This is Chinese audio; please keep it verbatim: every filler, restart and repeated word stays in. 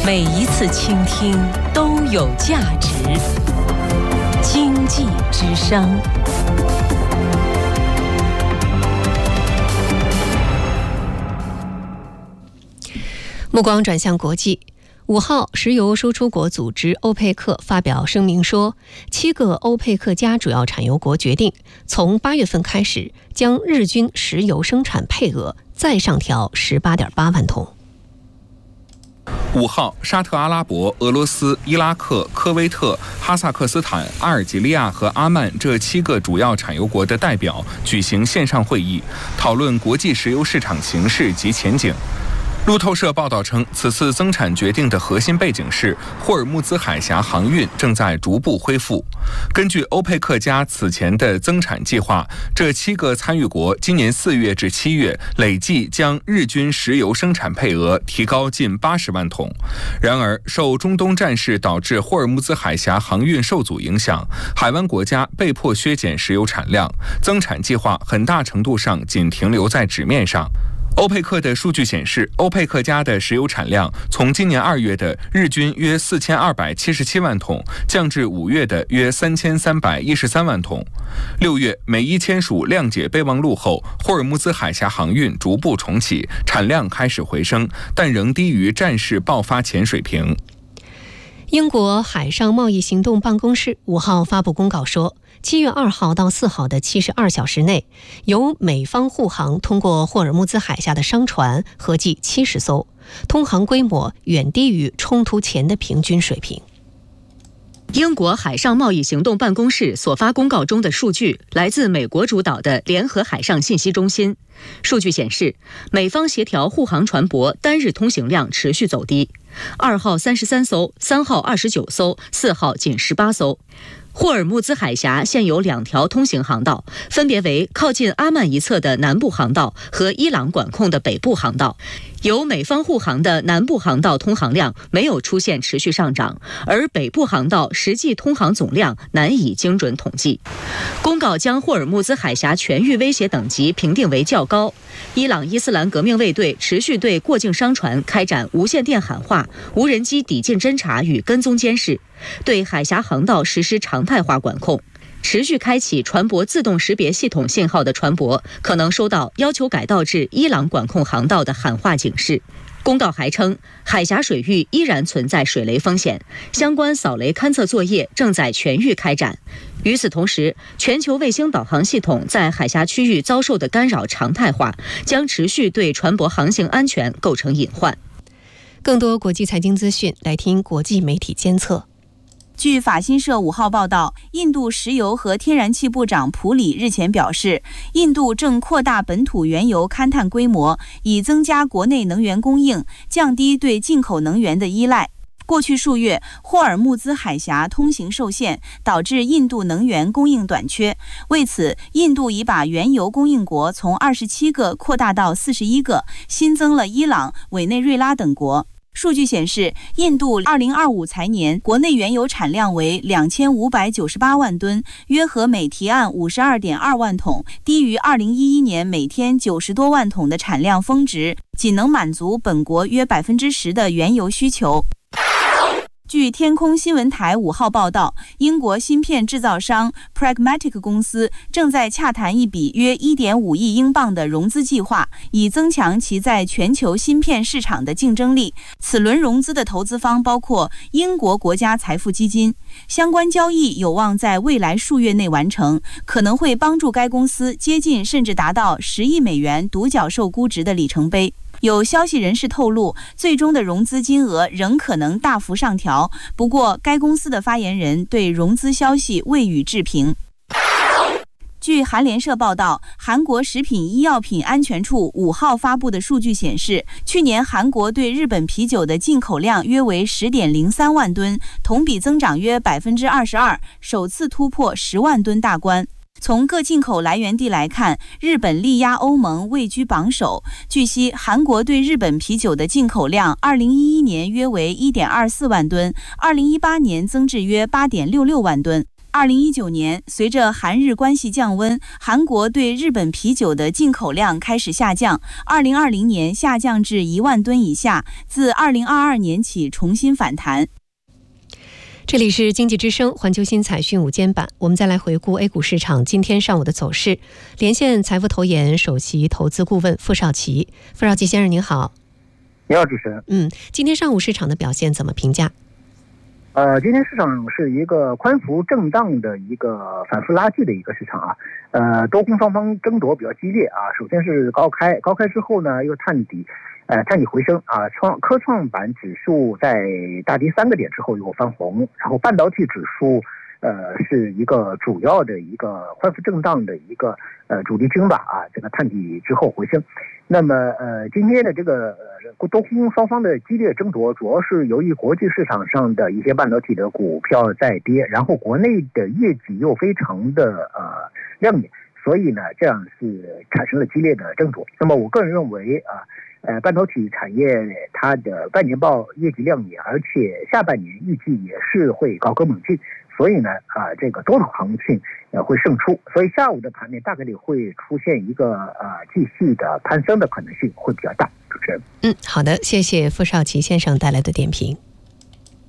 每一次倾听都有价值。经济之声。目光转向国际。五号，石油输出国组织欧佩克发表声明说，七个欧佩克加主要产油国决定从八月份开始，将日均石油生产配额再上调 十八点八万桶。 五号，沙特阿拉伯、俄罗斯、伊拉克、科威特、哈萨克斯坦、阿尔及利亚和阿曼这七个主要产油国的代表举行线上会议，讨论国际石油市场形势及前景。路透社报道称，此次增产决定的核心背景是霍尔木兹海峡航运正在逐步恢复。根据欧佩克加此前的增产计划，这七个参与国今年四月至七月累计将日均石油生产配额提高近八十万桶。然而，受中东战事导致霍尔木兹海峡航运受阻影响，海湾国家被迫削减石油产量，增产计划很大程度上仅停留在纸面上。欧佩克的数据显示，欧佩克加的石油产量从今年二月的日均约四千二百七十七万桶降至五月的约三千三百一十三万桶。六月，美伊签署谅解备忘录后，霍尔木兹海峡航运逐步重启，产量开始回升，但仍低于战事爆发前水平。 英国海上贸易行动办公室五号发布公告说，七月二号到四号的七十二小时内，由美方护航通过霍尔木兹海峡的商船合计七十艘，通航规模远低于冲突前的平均水平。 英国海上贸易行动办公室所发公告中的数据来自美国主导的联合海上信息中心。数据显示，美方协调护航船舶单日通行量持续走低，二号三十三艘，三号二十九艘，四号仅十八艘。霍尔木兹海峡现有两条通行航道，分别为靠近阿曼一侧的南部航道和伊朗管控的北部航道。由美方护航的南部航道通航量没有出现持续上涨，而北部航道实际通航总量难以精准统计。公告将霍尔木兹海峡全域威胁等级评定为较高。伊朗伊斯兰革命卫队持续对过境商船开展无线电喊话、无人机抵近侦察与跟踪监视，对海峡航道实施常态化管控。持续开启船舶自动识别系统信号的船舶可能收到要求改道至伊朗管控航道的喊话警示。公告还称，海峡水域依然存在水雷风险，相关扫雷勘测作业正在全域开展。与此同时，全球卫星导航系统在海峡区域遭受的干扰常态化，将持续对船舶航行安全构成隐患。 更多国际财经资讯，来听国际媒体监测。 据法新社五号报道，印度石油和天然气部长普里日前表示，印度正扩大本土原油勘探规模，以增加国内能源供应，降低对进口能源的依赖。过去数月，霍尔木兹海峡通行受限，导致印度能源供应短缺。为此，印度已把原油供应国从二十七个扩大到四十一个，新增了伊朗、委内瑞拉等国。数据显示，印度二零二五财年国内原油产量为两千五百九十八万吨，约合每提案五十二点二万桶，低于二零一一年每天九十多万桶的产量峰值，仅能满足本国约百分之十的原油需求。据天空新闻台五号报道，英国芯片制造商 Pragmatic 公司正在洽谈一笔约 一点五亿英镑的融资计划，以增强其在全球芯片市场的竞争力。此轮融资的投资方包括英国国家财富基金，相关交易有望在未来数月内完成，可能会帮助该公司接近甚至达到十亿美元独角兽估值的里程碑。有消息人士透露，最终的融资金额仍可能大幅上调，不过该公司的发言人对融资消息未予置评。据韩联社报道，韩国食品医药品安全处五号发布的数据显示，去年韩国对日本啤酒的进口量约为 十点零三万吨，同比增长约 百分之二十二， 首次突破十万吨大关。从各进口来源地来看，日本力压欧盟位居榜首。据悉，韩国对日本啤酒的进口量二零一一年约为 一点二四万吨，二零一八年增至约 八点六六万吨。 二零一九年，随着韩日关系降温，韩国对日本啤酒的进口量开始下降。二零二零年下降至一万吨以下，自二零二二年起重新反弹。 这里是经济之声环球新彩讯午间版，我们再来回顾 A 股市场今天上午的走势。连线财富投研首席投资顾问傅少奇，傅少奇先生您好。 你好，主持人。 嗯，今天上午市场的表现怎么评价？ 呃，今天市场是一个宽幅震荡的一个反复拉锯的一个市场啊，呃，多空双方争夺比较激烈啊。首先是高开，高开之后呢又探底，呃，探底回升啊。创科创板指数在大跌三个点之后又翻红，然后半导体指数呃是一个主要的一个宽幅震荡的一个呃主力军吧啊，这个探底之后回升。那么呃，今天的这个呃多空双方的激烈争夺，主要是由于国际市场上的一些半导体的股票在跌，然后国内的业绩又非常的呃亮眼，所以呢，这样是产生了激烈的争夺。那么我个人认为啊，呃，半导体产业它的半年报业绩亮眼，而且下半年预计也是会高歌猛进。所以呢，啊，这个多头行情呃会胜出，所以下午的盘面大概率会出现一个呃继续的攀升的可能性会比较大。主持人， 嗯，好的，谢谢傅少奇先生带来的点评。